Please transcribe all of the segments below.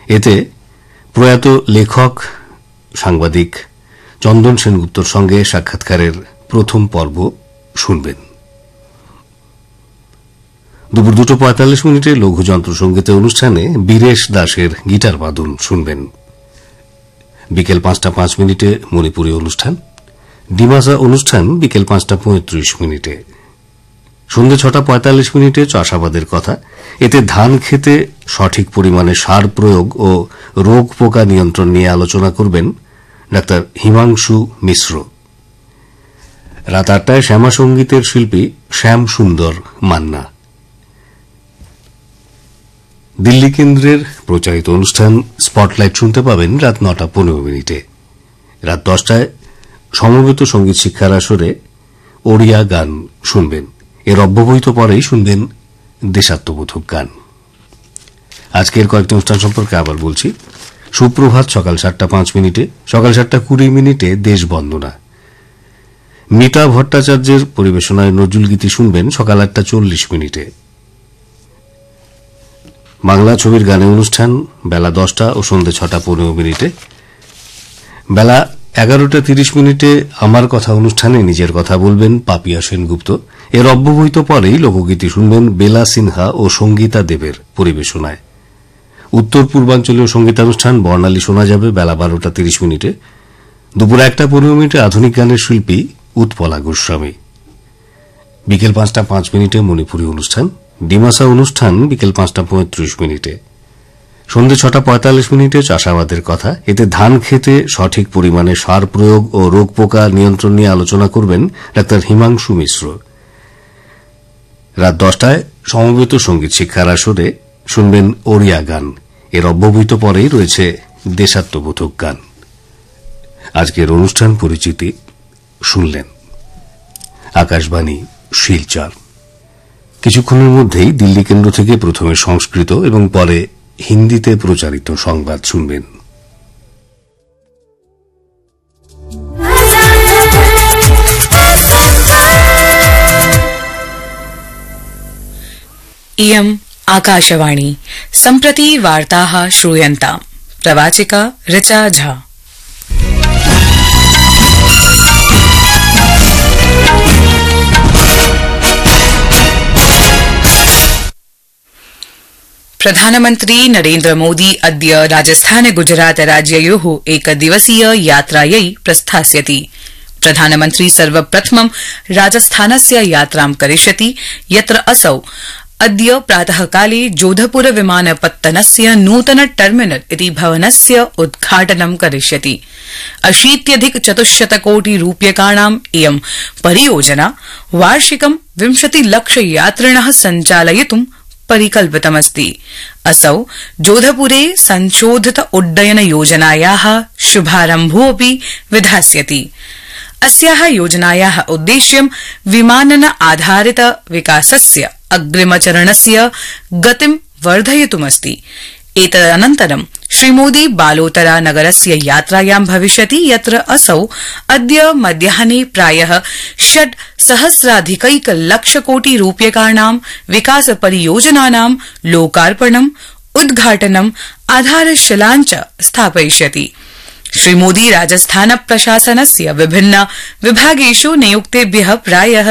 এতে প্রয়াত লেখক সাংবাদিক চন্দন সেনগুপ্তর সঙ্গে সাক্ষাৎকারের প্রথম পর্ব শুনবেন। দুপুর 2:45 লঘু যন্ত্র সঙ্গীত অনুষ্ঠানে বীরেশ দাসের গিটার বাদন শুনবেন। বিকেল 5:05 মণিপুরী অনুষ্ঠান, ডিমাসা অনুষ্ঠান বিকেল 5:35। সন্ধ্যে 6:45 চাষাবাদের কথা। এতে ধান খেতে সঠিক পরিমাণে সার প্রয়োগ ও রোগ পোকা নিয়ন্ত্রণ নিয়ে আলোচনা করবেন ডাক্তার হিমাংশু মিশ্র। রাত 8টায় শ্যামা সঙ্গীতের শিল্পী শ্যাম সুন্দর মান্না। দিল্লি কেন্দ্রের প্রচারিত অনুষ্ঠান স্পটলাইট শুনতে পাবেন রাত 9:15। রাত 10টায় সমবেত সঙ্গীত শিক্ষার আসরে ওড়িয়া গান শুনবেন। এর অব্যবহিত পরেই শুনবেন দেশাত্মবোধক গান। আজকের কয়েকটি অনুষ্ঠান সম্পর্কে আবার বলছি। সুপ্রভাত সকাল 7:05, সকাল 7:20 দেশ বন্দনা। মিতা ভট্টাচার্যের পরিবেশনায় নজরুল গীতি শুনবেন সকাল 8:40। বাংলা ছবির গানে অনুষ্ঠান বেলা 10টা ও সন্ধ্যে 6:15। বেলা 11:30 আমার কথা অনুষ্ঠানে নিজের কথা বলবেন পাপিয়া সেনগুপ্ত। এর অব্যবহিত পরেই লোকগীতি শুনবেন বেলা সিনহা ও সঙ্গীতা দেবের পরিবেশনায়। উত্তর পূর্বাঞ্চলীয় সঙ্গীতানুষ্ঠান বর্ণালী শোনা যাবে বেলা 12:30। দুপুর 1:15 আধুনিক গানের শিল্পী উৎপলা গোস্বামী। বিকেল 5:05 মণিপুরী অনুষ্ঠান, ডিমাসা অনুষ্ঠান বিকেল 5:35। সন্ধ্যে 6:45 চাষাবাদের কথা। এতে ধান খেতে সঠিক পরিমাণে সার প্রয়োগ ও রোগ পোকা নিয়ন্ত্রণ নিয়ে আলোচনা করবেন ডাক্তার হিমাংশু মিশ্র। রাত 10টায় সমবেত সঙ্গীত শিক্ষার আসরে শুনবেন ওড়িয়া গান। এর অব্যবহিত পরেই রয়েছে দেশাত্মবোধক গান। আজকের অনুষ্ঠান পরিচিতি শুনলেন। আকাশবাণী শিলচর। কিছুক্ষণের মধ্যেই দিল্লি কেন্দ্র থেকে প্রথমে সংস্কৃত এবং পরে হিন্দিতে প্রচারিত সংবাদ শুনবেন। इयम् आकाशवाणी। सम्प्रति वार्ताः श्रूयन्ताम्। प्रवाचिका ऋचा झा। प्रधानमन्त्री नरेन्द्र मोदी अद्य राजस्थान गुजरात राज्ययोः एकदिवसीय यात्रायै प्रस्थास्यति। प्रधानमन्त्री सर्वप्रथमं राजस्थानस्य यात्रां करिष्यति, यत्र असौ अद्य प्रातःकाले जोधपुर विमानपत्तनस्य नूतन टर्मिनल इति भवनस्य उद्घाटनं करिष्यति। 80,400 कोटि रूप्यकाणाम् इयं परियोजना वार्षिकं 20 लक्ष यात्रिणः सञ्चालयितुं परिकल्पितमस्ति। असौ जोधपुरे संशोधित उड्डयन योजनायाः शुभारम्भोऽपि विधास्यति। अस्याः योजनायाः उद्देश्यं विमानन आधारित विकासस्य अग्रिमचरणस्य गतिं वर्धयितुमस्ति। एतदनन्तरं श्रीमोदी बालोतरा नगरस्य यात्रायां भविष्यति, यत्र असौ अद्य मध्याह्ने प्रायः 6,000,000 लक्ष कोटि रूप्यकाणां विकास परियोजनानां लोकार्पणम्, उद्घाटनम्, आधारशिलां च स्थापयिष्यति। श्रीमोदी राजस्थान प्रशासनस्य विभिन्न विभागेषु नियुक्तेभ्यः प्रायः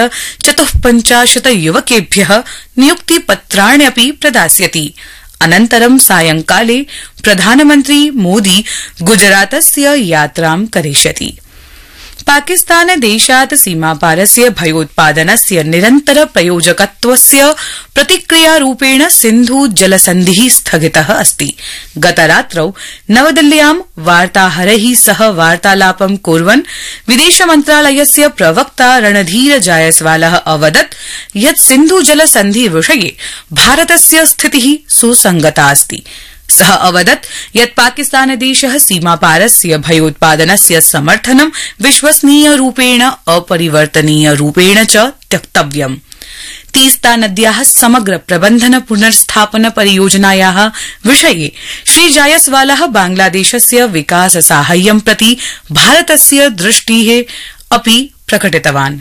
54 युवकेभ्यः नियुक्तिपत्राण्यपि प्रदास्यति। अनन्तरं सायंकाले प्रधानमन्त्री मोदी गुजरातस्य यात्रां करिष्यति। पाकिस्तान देशात् सीमापारस्य भयोत्पादनस्य निरन्तर प्रयोजकत्वस्य प्रतिक्रियारूपेण सिन्धु जलसन्धिः स्थगितः अस्ति। गतरात्रौ नवदिल्ल्यां वार्ताहरैः सह वार्तालापं कुर्वन् विदेशमन्त्रालयस्य प्रवक्ता रणधीर जायसवालः अवदत् यत् सिन्धु जलसन्धि विषये भारतस्य स्थितिः सुसंगता अस्ति। सः अवदत् यत् पाकिस्तानदेशः सीमापारस्य भयोत्पादनस्य समर्थनं विश्वसनीयरूपेण अपरिवर्तनीयरूपेण च त्यक्तव्यम्। तीस्ता नद्याः समग्र प्रबन्धन पुनर्स्थापन परियोजनायाः विषये श्री जायसवालः बांग्लादेशस्य विकास साहाय्यं प्रति भारतस्य दृष्टिः अपि प्रकटितवान्।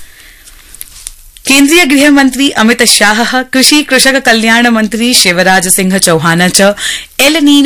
केन्द्रीय गृहमन्त्री अमित शाह, कृषि कृषक कल्याण मंत्री शिवराज सिंह चौहान च एल नीनो